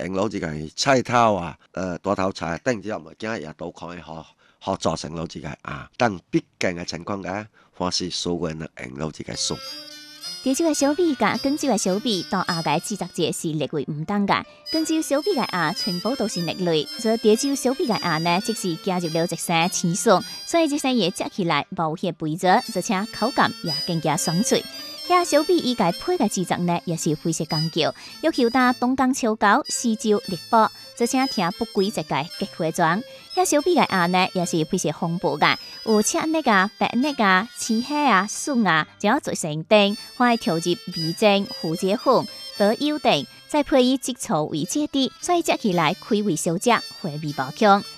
成攞自己菜頭啊，大頭菜，等之後咪今日也都可以學做成攞自己啊，但畢竟嘅情況下，還是所謂能用攞自己數。 潮州嘅小米甲廣州嘅小米到亞嘅製作節是列為唔同嘅，廣州小米嘅亞全部都是肉類，而潮州小米嘅亞呢，即是加入了一些青筍，所以這些嘢食起來無遐肥膩，而且口感也更加爽脆。遐小米伊個配嘅製作呢，也是非常講究，要求打東江秋高、四洲力寶，而且聽不規則嘅結花裝。遐小米嘅亞呢，也是非常豐富嘅，有赤粒啊、白粒啊、青蝦啊、筍啊，仲有做成丁，還調入味精、胡椒粉、倒油等，再配以紫醋為質地，所以食起來開胃小食，回味無窮。